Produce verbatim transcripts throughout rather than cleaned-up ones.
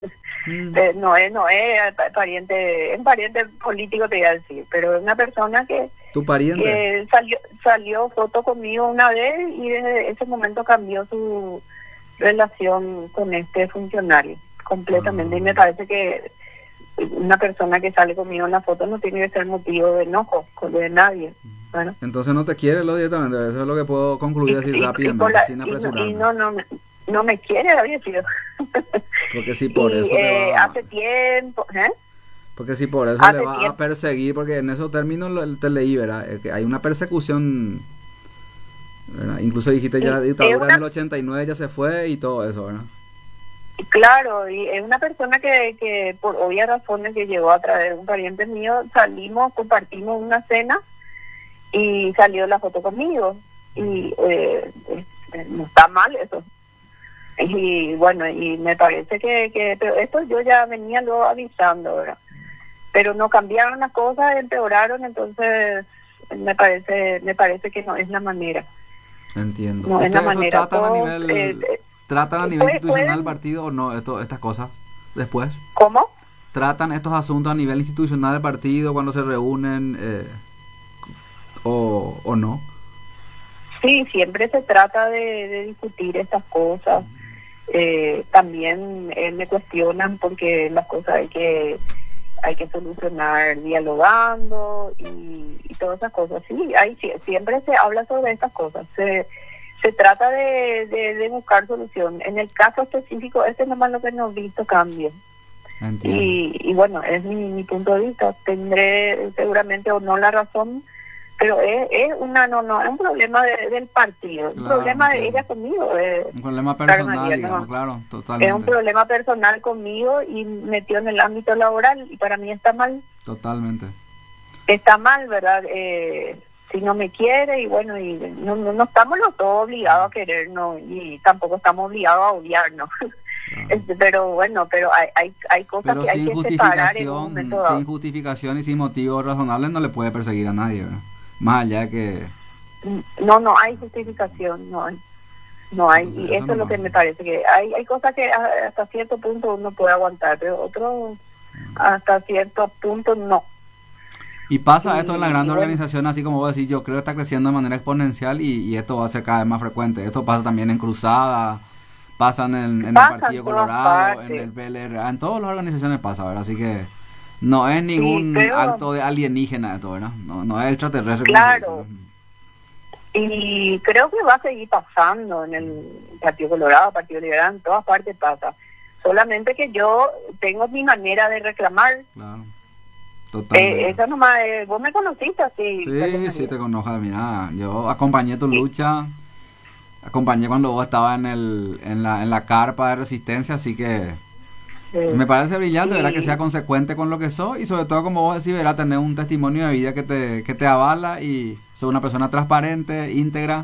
Mm. Eh, no es, no es pariente, es pariente político te voy a decir, pero es una persona que, ¿Tu pariente? que salió, salió foto conmigo una vez y desde ese momento cambió su relación con este funcionario completamente. Ah. Y me parece que una persona que sale conmigo en la foto no tiene que ser motivo de enojo con de nadie. Bueno. Entonces no te quiere lo directamente, eso es lo que puedo concluir así Y, y, y, rápidamente, por la- sin y no, apresurarme. y no, no, me- no me quiere, había sido. Porque si por Y, eso te eh, va, hace tiempo, ¿eh? porque si por eso hace le va a tiempo. perseguir, porque en esos términos lo- te leí, ¿verdad? Eh, que hay una persecución, ¿verdad? Incluso dijiste ya Y la es dictadura en una- el ochenta y nueve ya se fue y todo eso, ¿verdad? Claro, y es una persona que, que por obvias razones que llegó a traer un pariente mío, salimos, compartimos una cena y salió la foto conmigo. Y eh, eh, no está mal eso. Y bueno, y me parece que, que pero esto yo ya venía luego avisando, ¿verdad? Pero no cambiaron las cosas, empeoraron, entonces me parece me parece que no es la manera. Entiendo. No es la ¿Ustedes esto manera. tratan a Todos, nivel, eh, eh, tratan a nivel puede- institucional pueden- el partido o no, esto, estas cosas después? ¿Cómo? ¿Tratan estos asuntos a nivel institucional del partido cuando se reúnen eh, o, o no? Sí, siempre se trata de, de discutir estas cosas. Eh, también eh, me cuestionan porque las cosas hay que hay que solucionar dialogando y, y todas esas cosas. Sí, hay, sie- siempre se habla sobre estas cosas. Se, se trata de, de, de buscar solución. En el caso específico, este es nomás lo que no he visto cambio. Entiendo. Y, y bueno, es mi, mi punto de vista. Tendré seguramente o no la razón, pero es, es una no no es un problema de- del partido, un Claro, problema de entiendo. ella conmigo. de- Un problema Carmen personal, María, digamos, no. claro, es un totalmente. problema personal conmigo y metió en el ámbito laboral y para mí está mal, Totalmente. está mal, ¿verdad? Eh, si no me quiere y bueno, y no, no, no estamos los dos obligados a querernos y tampoco estamos obligados a odiarnos. Claro. Este, pero bueno, pero hay hay, hay cosas Pero que hay sin que separar en un justificación, momento dado. sin justificación y sin motivos razonables no le puede perseguir a nadie, ¿verdad? Más allá de que... No, no hay justificación, no hay. No hay, Entonces, y eso eso es no lo que va. me parece que hay hay cosas que a- hasta cierto punto uno puede aguantar, pero otro hasta cierto punto no. Y pasa Y- esto en las grandes y bueno. organizaciones, así como vos decís, yo creo que está creciendo de manera exponencial y, y esto va a ser cada vez más frecuente. Esto pasa también en Cruzada, pasa en, en el Pasa en Partido todas Colorado, en partes. el P L R A, en todas las organizaciones pasa, ¿verdad? Así que no es ningún pero- acto de alienígena esto, ¿verdad? No, no es extraterrestre. como Claro. se dice. Y creo que va a seguir pasando en el Partido Colorado, Partido Liberal, en todas partes pasa. Solamente que yo tengo mi manera de reclamar. Claro. Eh, Totalmente. eso nomás, eh, vos me conociste así. Carmen Sí, María. sí, te conozco. Mira, yo acompañé tu lucha, acompañé cuando vos estabas en, el, en, la, en la carpa de resistencia, así que Sí. me parece brillante, ¿verdad? Sí. Que sea consecuente con lo que sos y sobre todo, como vos decís, ¿verdad? Tener un testimonio de vida que te, que te avala y sos una persona transparente, íntegra.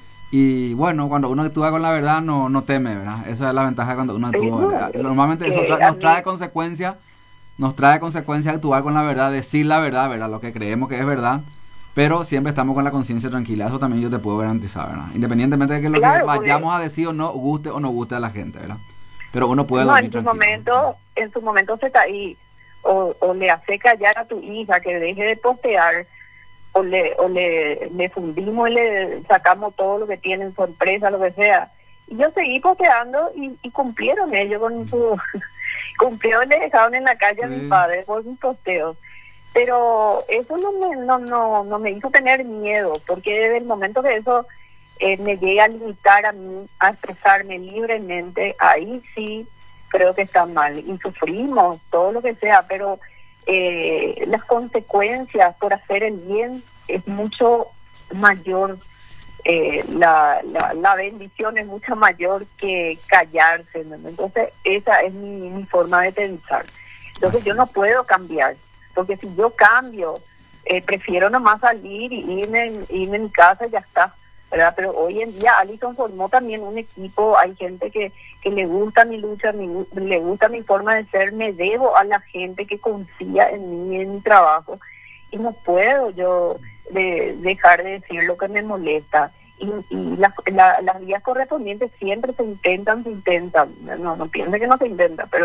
Y bueno, cuando uno actúa con la verdad no, no teme, ¿verdad? Esa es la ventaja cuando uno Sí, actúa. no, ¿verdad? Normalmente eso que tra- a nos mí- trae consecuencias, nos trae consecuencias actuar con la verdad, decir la verdad, ¿verdad? Lo que creemos que es verdad. Pero siempre estamos con la conciencia tranquila. Eso también yo te puedo garantizar, ¿verdad? Independientemente de que lo Claro, que porque- vayamos a decir o no, guste o no guste a la gente, ¿verdad? Pero uno puede No, dormir en su tranquilo. momento, en su momento se está ahí, o, o le hace callar a tu hija que deje de postear, o le, o le, le fundimos y le sacamos todo lo que tiene en su empresa, lo que sea. Y yo seguí posteando y, y cumplieron ellos con su, cumplieron y le dejaron en la calle a Sí. mis padres por sus posteos. Pero eso no me, no, no, no me hizo tener miedo, porque desde el momento que eso eh, me llega a limitar a mí a expresarme libremente, ahí sí creo que está mal y sufrimos todo lo que sea, pero eh, las consecuencias por hacer el bien es mucho mayor, eh, la, la, la bendición es mucho mayor que callarse, ¿no? Entonces esa es mi, mi forma de pensar. Entonces yo no puedo cambiar, porque si yo cambio, eh, prefiero nomás salir y irme, irme a mi casa y ya está, ¿verdad? Pero hoy en día Alison formó también un equipo, hay gente que, que le gusta mi lucha, mi, le gusta mi forma de ser, me debo a la gente que confía en mí, en mi trabajo, y no puedo yo de, dejar de decir lo que me molesta. Y, y las, la, las vías correspondientes siempre se intentan, se intentan, no, no piense que no se intenta, pero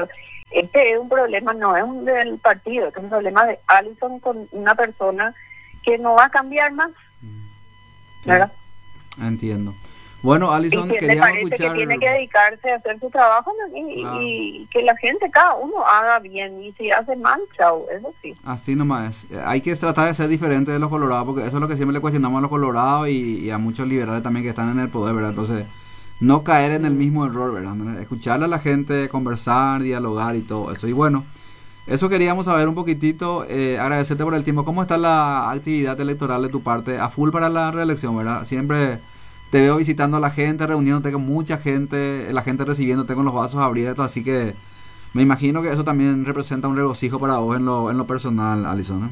Este es un problema, no es un del partido, es un problema de Alison con una persona que no va a cambiar más, ¿verdad? Sí, entiendo. Bueno, Alison, y que queríamos me parece escuchar... que tiene que dedicarse a hacer su trabajo, ¿no? y, Claro. y que la gente, cada uno haga bien, y si hace mal, chao, eso sí. Así nomás es. Hay que tratar de ser diferente de los colorados, porque eso es lo que siempre le cuestionamos a los colorados y, y a muchos liberales también que están en el poder, ¿verdad? Entonces, no caer en el mismo error, ¿verdad? Escucharle a la gente, conversar, dialogar y todo eso. Y bueno, eso queríamos saber un poquitito, eh, agradecerte por el tiempo. ¿Cómo está la actividad electoral de tu parte? A full para la reelección, ¿verdad? Siempre te veo visitando a la gente, reuniéndote con mucha gente, la gente recibiéndote con los vasos abiertos, así que me imagino que eso también representa un regocijo para vos en lo, en lo personal, Alison,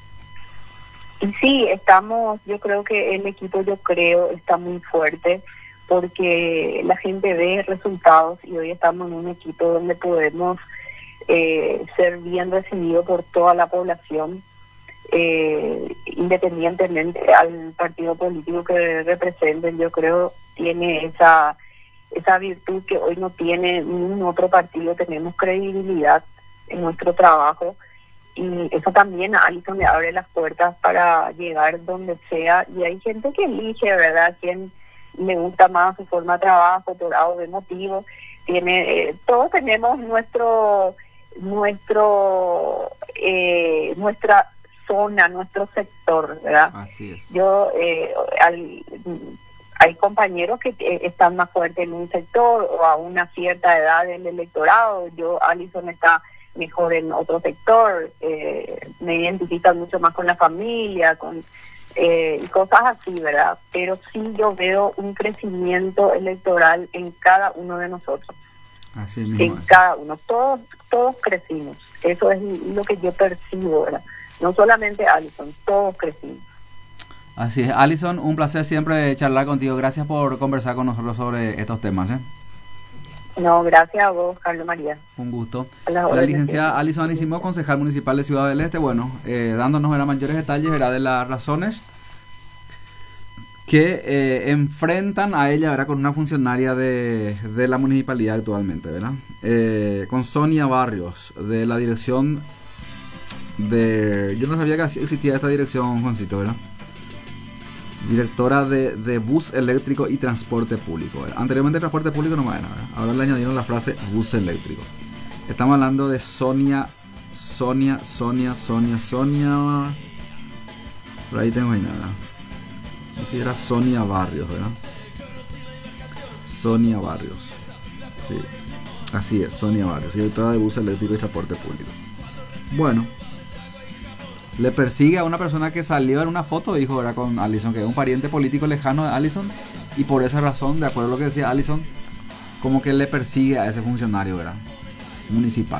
¿eh? Y sí, estamos, yo creo que el equipo, yo creo, está muy fuerte, porque la gente ve resultados y hoy estamos en un equipo donde podemos eh, ser bien recibidos por toda la población, eh, independientemente al partido político que representen. Yo creo tiene esa esa virtud que hoy no tiene ningún otro partido. Tenemos credibilidad en nuestro trabajo, y eso también a Alison le abre las puertas para llegar donde sea, y hay gente que elige, ¿verdad?, quién le gusta más su forma de trabajo por algo de motivo. Tiene, eh, todos tenemos nuestro nuestro eh, nuestra zona, nuestro sector, ¿verdad? Así es. Yo eh, al, hay compañeros que eh, están más fuertes en un sector o a una cierta edad del electorado. Yo, Alison, está mejor en otro sector, eh, me identifican mucho más con la familia, con eh, y cosas así, ¿verdad? Pero sí yo veo un crecimiento electoral en cada uno de nosotros. Así mismo En es. cada uno, todos todos crecimos. Eso es lo que yo percibo, ¿verdad? No solamente Alison, todos crecimos. Así es, Alison, un placer siempre charlar contigo. Gracias por conversar con nosotros sobre estos temas, ¿eh? No, gracias a vos, Carlos María. Un gusto. A las La órdenes licenciada siempre. Alison Anísimo, concejal municipal de Ciudad del Este, bueno, eh, dándonos ¿verdad? mayores detalles ¿verdad? de las razones que eh, enfrentan a ella ¿verdad? con una funcionaria de, de la municipalidad actualmente, ¿verdad? Eh, con Sonia Barrios, de la dirección de... Yo no sabía que así existía esta dirección, Juancito, ¿verdad? Directora de, de bus eléctrico y transporte público, ¿verdad? Anteriormente transporte público no me era, ¿verdad? Ahora le añadieron la frase bus eléctrico. Estamos hablando de Sonia, Sonia, Sonia, Sonia, Sonia. Por ahí tengo ahí nada. No sé si era Sonia Barrios, ¿verdad? Sonia Barrios. Sí, así es, Sonia Barrios, directora de bus eléctrico y transporte público. Bueno. Le persigue a una persona que salió en una foto, dijo, ¿verdad? Con Alison, que es un pariente político lejano de Alison, y por esa razón, de acuerdo a lo que decía Alison, como que le persigue a ese funcionario, ¿verdad? Municipal.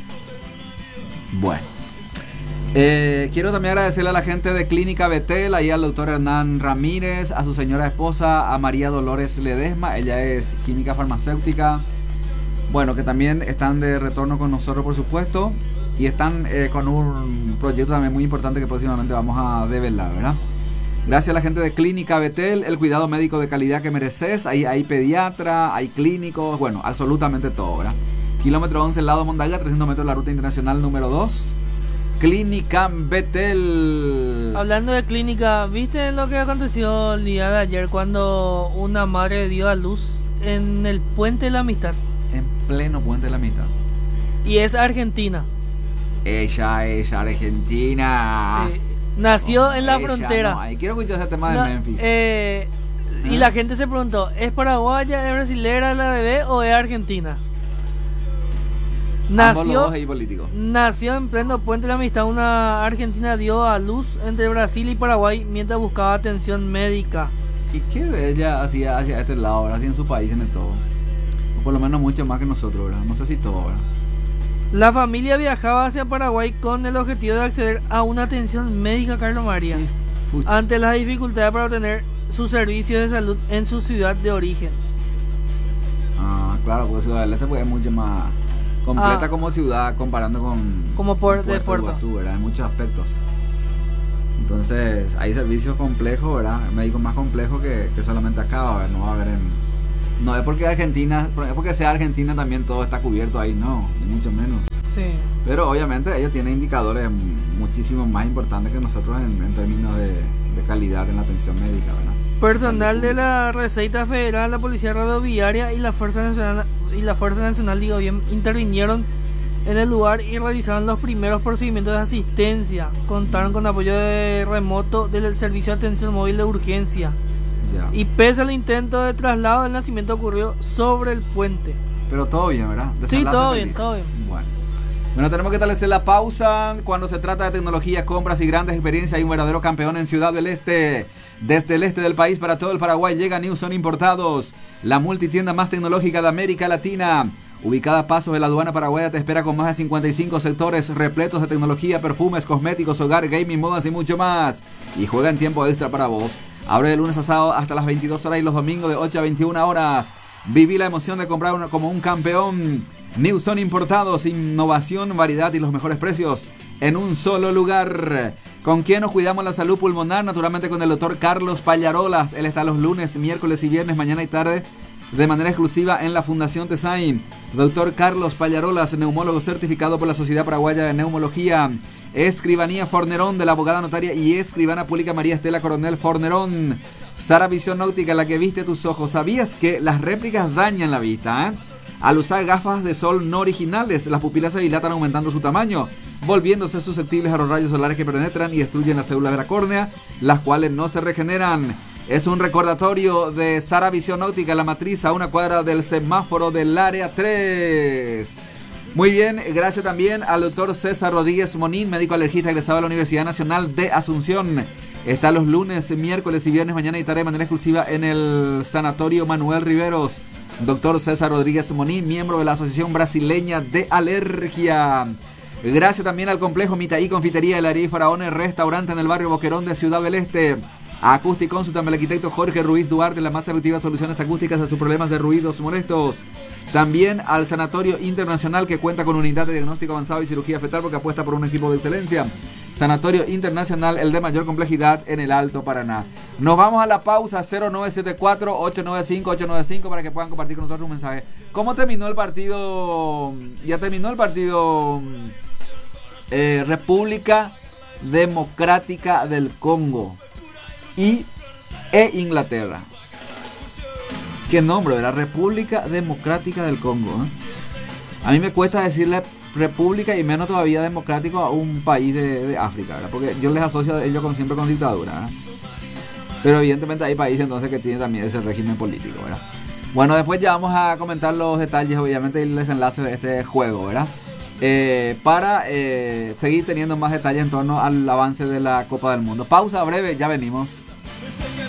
Bueno. Eh, quiero también agradecerle a la gente de Clínica Betel, ahí al doctor Hernán Ramírez, a su señora esposa, a María Dolores Ledesma, ella es química farmacéutica, bueno, que también están de retorno con nosotros, por supuesto. Y están eh, con un proyecto también muy importante que próximamente vamos a develar, ¿verdad? Gracias a la gente de Clínica Betel, el cuidado médico de calidad que mereces. Ahí hay pediatra, hay clínicos, bueno, absolutamente todo, ¿verdad? Kilómetro once, el lado Mondaga, trescientos metros de la ruta internacional número dos. Clínica Betel. Hablando de clínica, ¿viste lo que aconteció el día de ayer cuando una madre dio a luz en el Puente de la Amistad? En pleno Puente de la Amistad. Y es argentina. Ella es argentina. Sí. Nació No, en la ella frontera. No. Ay, quiero escuchar ese tema de No, Memphis. eh, y ¿Ah? la gente se preguntó, ¿es paraguaya, es brasilera la bebé o es argentina? Ambos los Nació, dos ahí políticos. nació en pleno Puente de la Amistad. Una argentina dio a luz entre Brasil y Paraguay mientras buscaba atención médica. ¿Y qué ella hacía hacia este lado, ¿verdad? Así en su país, en el todo. O por lo menos mucho más que nosotros, ¿verdad? No sé si todo, ¿verdad? La familia viajaba hacia Paraguay con el objetivo de acceder a una atención médica, Carlos María, Sí. Puch. ante las dificultades para obtener sus servicios de salud en su ciudad de origen. Ah, claro, porque Ciudad del Este pues, es mucho más completa Ah. como ciudad comparando con, Como por- con de Puerto. Iguazú, ¿verdad? En muchos aspectos. Entonces, hay servicios complejos, ¿verdad? Médicos más complejos que, que solamente acá, ¿verdad? No va a haber en, No es porque Argentina, es porque sea Argentina también todo está cubierto ahí, no, ni mucho menos. Sí. Pero obviamente ellos tienen indicadores muchísimo más importantes que nosotros en, en términos de, de calidad en la atención médica, ¿verdad? Personal de la Receita Federal, la Policía Rodoviaria y la Fuerza Nacional y la Fuerza Nacional, digo bien, intervinieron en el lugar y realizaron los primeros procedimientos de asistencia. Contaron con apoyo de remoto del Servicio de Atención Móvil de Urgencia. Ya. Y pese al intento de traslado, el nacimiento ocurrió sobre el puente. Pero todo bien, ¿verdad? Sí, Desenlace todo feliz. bien, todo bien. Bueno. Bueno, tenemos que establecer la pausa. Cuando se trata de tecnología, compras y grandes experiencias, hay un verdadero campeón en Ciudad del Este. Desde el este del país para todo el Paraguay llega Newson Importados, la multitienda más tecnológica de América Latina. Ubicada a pasos de la aduana paraguaya, te espera con más de cincuenta y cinco sectores repletos de tecnología, perfumes, cosméticos, hogar, gaming, modas y mucho más. Y juega en tiempo extra para vos. Abre de lunes a sábado hasta las veintidós horas y los domingos de ocho a veintiuna horas. Viví la emoción de comprar una, como un campeón. Newson Importados, innovación, variedad y los mejores precios en un solo lugar. ¿Con quién nos cuidamos la salud pulmonar? Naturalmente con el doctor Carlos Pallarolas. Él está los lunes, miércoles y viernes, mañana y tarde, de manera exclusiva en la Fundación Tesain. Doctor Carlos Pallarolas, neumólogo certificado por la Sociedad Paraguaya de Neumología. Escribanía Fornerón, de la abogada notaria y escribana pública María Estela Coronel Fornerón. Sara Visión Óptica, la que viste tus ojos. ¿Sabías que las réplicas dañan la vista, eh? Al usar gafas de sol no originales, las pupilas se dilatan aumentando su tamaño, volviéndose susceptibles a los rayos solares que penetran y destruyen las células de la córnea, las cuales no se regeneran. Es un recordatorio de Sara Visión Óptica, la matriz a una cuadra del semáforo del área tres. Muy bien, gracias también al doctor César Rodríguez Monín, médico alergista egresado de la Universidad Nacional de Asunción. Está los lunes, miércoles y viernes, mañana y tarde de manera exclusiva en el Sanatorio Manuel Riveros. Doctor César Rodríguez Monín, miembro de la Asociación Brasileña de Alergia. Gracias también al complejo Mitaí Confitería de la Ariel Faraones, restaurante en el barrio Boquerón de Ciudad del Este. Acústico Consulta al arquitecto Jorge Ruiz Duarte, las más efectivas soluciones acústicas a sus problemas de ruidos molestos. También al Sanatorio Internacional, que cuenta con unidad de diagnóstico avanzado y cirugía fetal porque apuesta por un equipo de excelencia. Sanatorio Internacional, el de mayor complejidad en el Alto Paraná. Nos vamos a la pausa. Cero nueve siete cuatro, ocho nueve cinco, ocho nueve cinco para que puedan compartir con nosotros un mensaje. ¿Cómo terminó el partido? Ya terminó el partido eh, República Democrática del Congo y e Inglaterra. ¿Qué nombre? ¿Verdad? República Democrática del Congo, ¿eh? A mí me cuesta decirle república y menos todavía democrático a un país de, de África, ¿verdad? Porque yo les asocio a ellos con, siempre con dictadura, ¿verdad? Pero evidentemente hay países entonces que tienen también ese régimen político, ¿verdad? Bueno, después ya vamos a comentar los detalles, obviamente, y el desenlace de este juego, ¿verdad? Eh, para eh, seguir teniendo más detalles en torno al avance de la Copa del Mundo. Pausa breve, ya venimos.